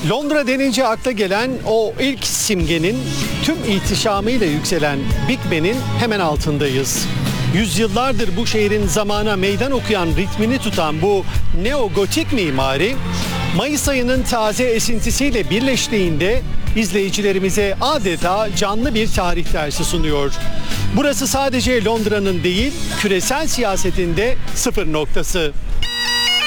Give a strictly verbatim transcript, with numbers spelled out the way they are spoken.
Londra denince akla gelen o ilk simgenin tüm ihtişamıyla yükselen Big Ben'in hemen altındayız. Yüzyıllardır bu şehrin zamana meydan okuyan ritmini tutan bu neogotik mimari, Mayıs ayının taze esintisiyle birleştiğinde izleyicilerimize adeta canlı bir tarih dersi sunuyor. Burası sadece Londra'nın değil, küresel siyasetinde sıfır noktası.